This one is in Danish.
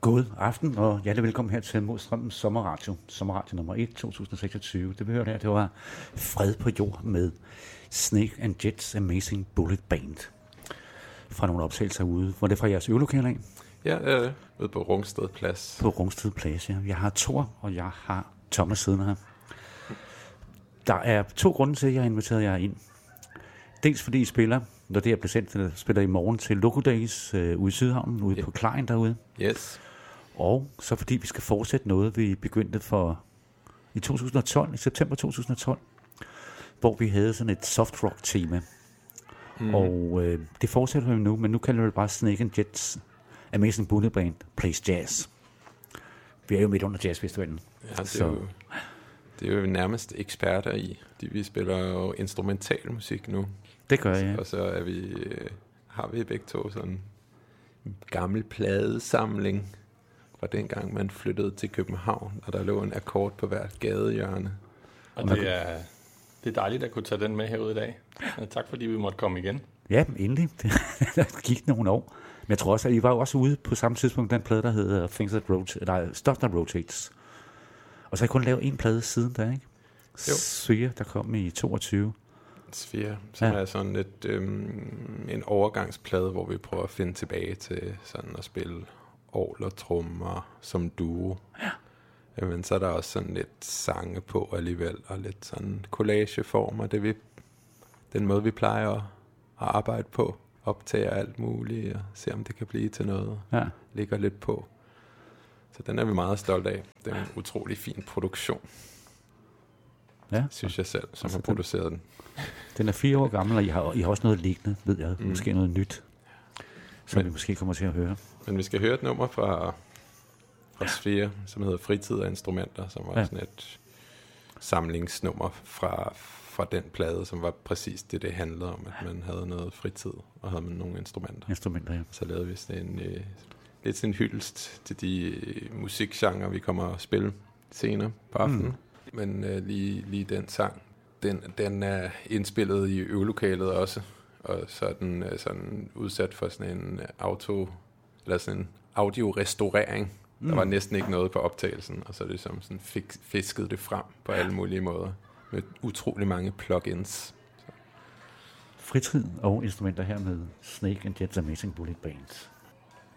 God aften, og hjertelig velkommen her til Modstrømmens Sommerradio. Sommerradio nummer 1, 2026. Det vi hørte her, det var Fred på jord med Snake and Jets Amazing Bullet Band. Fra nogle optagelser ude. Hvor det fra jeres øvelokale af? Ja, ude på Rungsted Plads. På Rungsted Plads, ja. Jeg har Thor, og jeg har Thomas siddende her. Der er 2 grunde til, at jeg har inviteret jer ind. Dels fordi I spiller, når det er blevet sendt, spiller I morgen til Loco Days ude i Sydhavnen, ude på Klein derude. Yes. Og så fordi vi skal fortsætte noget, vi begyndte i 2012, i september 2012, hvor vi havde sådan et soft rock tema. Og det fortsætter vi nu, men nu kalder vi det bare Snake and Jets Amazing Bullet Band Plays Jazz. Vi er jo midt under jazzfestivalen. Ja, det er jo nærmest eksperter i. Vi spiller jo instrumental musik nu. Det gør jeg. Og så har vi begge to sådan en gammel pladesamling fra dengang man flyttede til København, og der lå en akkord på hvert gadehjørne. Og det er dejligt at kunne tage den med herude i dag. Tak fordi vi måtte komme igen. Ja, endelig. Der gik nogle år. Men jeg tror også, at I var jo også ude på samme tidspunkt, den plade, der hedder Stuff That Rotates. Og så har I kun lavet en plade siden der, ikke? Jo. Sphere, der kom i 22. Sphere, som er sådan lidt en overgangsplade, hvor vi prøver at finde tilbage til sådan at spille orgel og trommer som duo. Ja. Men så er der også sådan lidt sange på alligevel, og lidt sådan collageformer. Det er den måde, vi plejer at arbejde på. Optager alt muligt og se, om det kan blive til noget. Ja. Ligger lidt på. Så den er vi meget stolte af. Det er en utrolig fin produktion. Ja. Synes jeg selv, som har produceret den. Den er 4 år gammel, og I har også noget liggende, ved jeg. Måske noget nyt, som vi måske kommer til at høre. Men vi skal høre et nummer fra Sphere, som hedder Fritid og Instrumenter, som var sådan et samlingsnummer fra den plade, som var præcis det handlede om, at man havde noget fritid, og havde man nogle instrumenter. Ja. Så lavede vi sådan lidt sådan en hyldest til de musikgenre, vi kommer at spille senere på aftenen. Men lige den sang, den er indspillet i øvelokalet også, og så er den sådan udsat for sådan en audio-restaurering. Der var næsten ikke noget på optagelsen, og så er det som sådan fisket det frem på alle mulige måder, med utrolig mange plugins. Fritid og instrumenter her med Snake and Jets Amazing Bullet Band.